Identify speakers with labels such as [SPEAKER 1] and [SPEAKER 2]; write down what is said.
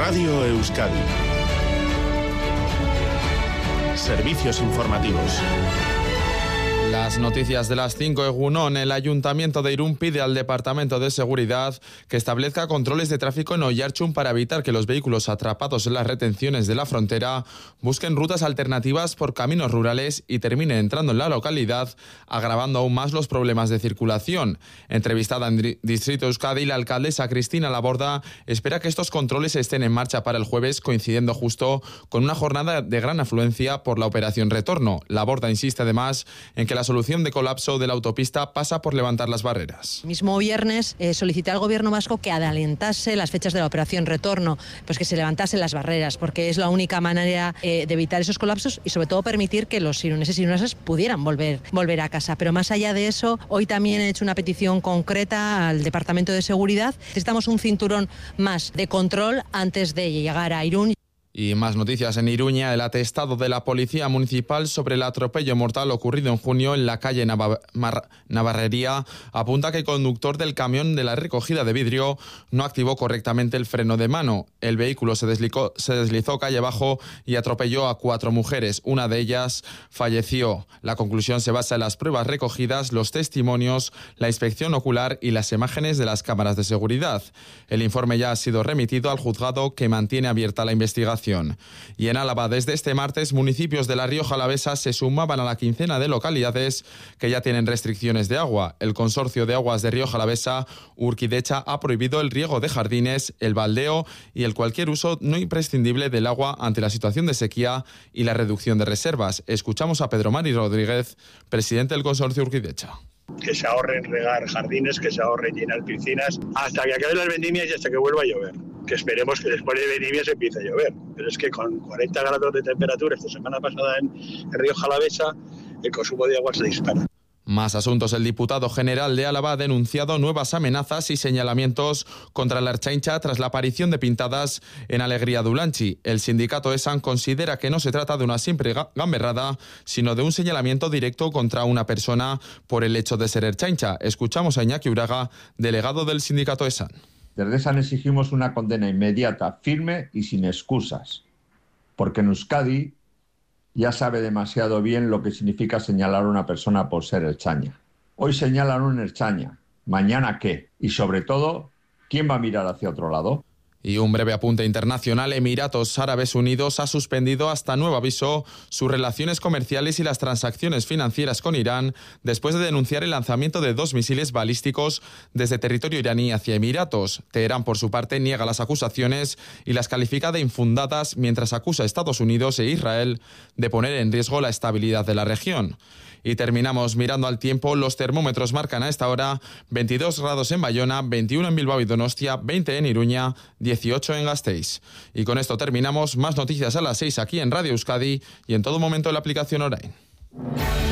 [SPEAKER 1] Radio Euskadi. Servicios informativos.
[SPEAKER 2] Las noticias de las 5. Egunon. El Ayuntamiento de Irún pide al Departamento de Seguridad que establezca controles de tráfico en Oiartzun para evitar que los vehículos atrapados en las retenciones de la frontera busquen rutas alternativas por caminos rurales y terminen entrando en la localidad, agravando aún más los problemas de circulación. Entrevistada en Distrito Euskadi, la alcaldesa Cristina Laborda espera que estos controles estén en marcha para el jueves, coincidiendo justo con una jornada de gran afluencia por la operación Retorno. Laborda insiste además en que la solución de colapso de la autopista pasa por levantar las barreras.
[SPEAKER 3] Mismo viernes solicité al gobierno vasco que adelantase las fechas de la operación Retorno, pues que se levantasen las barreras, porque es la única manera de evitar esos colapsos y sobre todo permitir que los iruneses y irunesas pudieran volver a casa. Pero más allá de eso, hoy también he hecho una petición concreta al Departamento de Seguridad. Necesitamos un cinturón más de control antes de llegar a Irún.
[SPEAKER 2] Y más noticias en Iruña. El atestado de la Policía Municipal sobre el atropello mortal ocurrido en junio en la calle Navarrería apunta que el conductor del camión de la recogida de vidrio no activó correctamente el freno de mano. El vehículo se deslizó calle abajo y atropelló a 4 mujeres. Una de ellas falleció. La conclusión se basa en las pruebas recogidas, los testimonios, la inspección ocular y las imágenes de las cámaras de seguridad. El informe ya ha sido remitido al juzgado, que mantiene abierta la investigación. Y en Álava, desde este martes, municipios de la Rioja Alavesa se sumaban a la quincena de localidades que ya tienen restricciones de agua. El Consorcio de Aguas de Rioja Alavesa, Urquidecha, ha prohibido el riego de jardines, el baldeo y el cualquier uso no imprescindible del agua ante la situación de sequía y la reducción de reservas. Escuchamos a Pedro Mari Rodríguez, presidente del Consorcio Urquidecha.
[SPEAKER 4] Que se ahorren regar jardines, que se ahorren llenar piscinas, hasta que acaben las vendimias y hasta que vuelva a llover. Que esperemos que después de vendimias empiece a llover. Pero es que con 40 grados de temperatura esta semana pasada en Rioja Alavesa, el consumo de agua se dispara.
[SPEAKER 2] Más asuntos. El diputado general de Álava ha denunciado nuevas amenazas y señalamientos contra la Ertzaintza tras la aparición de pintadas en Alegría Dulanchi. El sindicato ESAN considera que no se trata de una simple gamberrada, sino de un señalamiento directo contra una persona por el hecho de ser Ertzaintza. Escuchamos a Iñaki Uraga, delegado del sindicato ESAN.
[SPEAKER 5] Desde ESAN exigimos una condena inmediata, firme y sin excusas, porque en Euskadi ya sabe demasiado bien lo que significa señalar a una persona por ser ertzaina. Hoy señalan a un ertzaina, ¿mañana qué? Y sobre todo, ¿quién va a mirar hacia otro lado?
[SPEAKER 2] Y un breve apunte internacional. Emiratos Árabes Unidos ha suspendido hasta nuevo aviso sus relaciones comerciales y las transacciones financieras con Irán después de denunciar el lanzamiento de 2 misiles balísticos desde territorio iraní hacia Emiratos. Teherán, por su parte, niega las acusaciones y las califica de infundadas, mientras acusa a Estados Unidos e Israel de poner en riesgo la estabilidad de la región. Y terminamos mirando al tiempo. Los termómetros marcan a esta hora 22 grados en Bayona, 21 en Bilbao y Donostia, 20 en Iruña, 18 en Gasteiz. Y con esto terminamos. Más noticias a las 6 aquí en Radio Euskadi y en todo momento en la aplicación Orain.